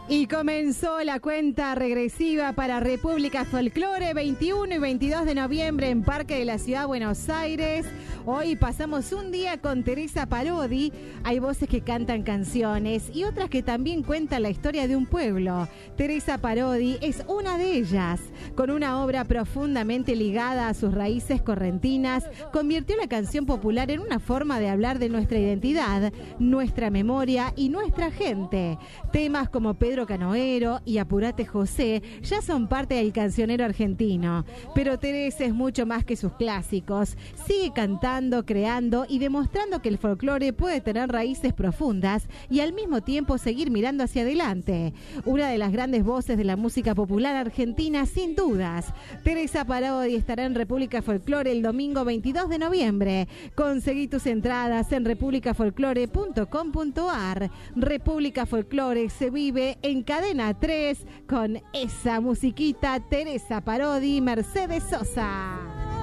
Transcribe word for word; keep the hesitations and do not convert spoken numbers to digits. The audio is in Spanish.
Y comenzó la cuenta regresiva para República Folklore, veintiuno y veintidós de noviembre en Parque de la Ciudad de Buenos Aires. Hoy pasamos un día con Teresa Parodi. Hay voces que cantan canciones y otras que también cuentan la historia de un pueblo. Teresa Parodi es una de ellas. Con una obra profundamente ligada a sus raíces correntinas, convirtió la canción popular en una forma de hablar de nuestra identidad, nuestra memoria y nuestra gente. Temas como Pedro Canoero y Apurate José ya son parte del cancionero argentino, pero Teresa es mucho más que sus clásicos. Sigue cantando, creando y demostrando que el folclore puede tener raíces profundas y al mismo tiempo seguir mirando hacia adelante. Una de las grandes voces de la música popular argentina, sin dudas. Teresa Parodi estará en República Folklore el domingo veintidós de noviembre. Conseguí tus entradas en república folklore punto com punto ar. República Folklore se vive en Cadena tres con esa musiquita. Teresa Parodi, Mercedes Sosa.